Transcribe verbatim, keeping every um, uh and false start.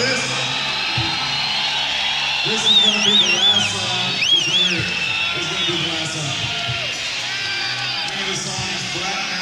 this, this is gonna be the last song. This is gonna be the last song. The name of the song is Black